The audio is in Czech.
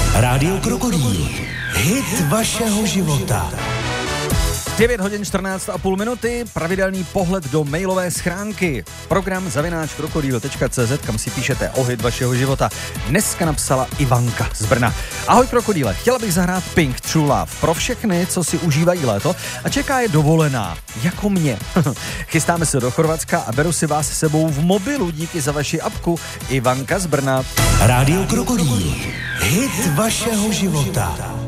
Rádio Krokodýl. Hit vašeho života. 9 hodin 14,5 minuty, pravidelný pohled do mailové schránky. Program @krokodýl.cz, kam si píšete o hit vašeho života. Dneska napsala Ivanka z Brna. Ahoj Krokodýle, chtěla bych zahrát Pink True Love pro všechny, co si užívají léto a čeká je dovolená, jako mě. Chystáme se do Chorvatska a beru si vás s sebou v mobilu, díky za vaši apku. Ivanka z Brna. Rádio Krokodýl. Hit vašeho života.